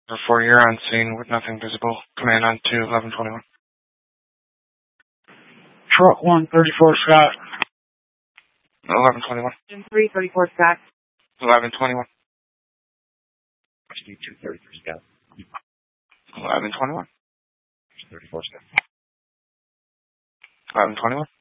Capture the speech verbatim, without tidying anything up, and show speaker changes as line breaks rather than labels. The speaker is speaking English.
Before you're on scene with nothing visible, command on to eleven twenty-one.
Truck one, thirty-four Scott.
eleven twenty-one.
three, thirty-four Scott.
eleven twenty-one.
Steve two, thirty-three Scott.
eleven twenty-one.
thirty-four Scott.
eleven twenty-one.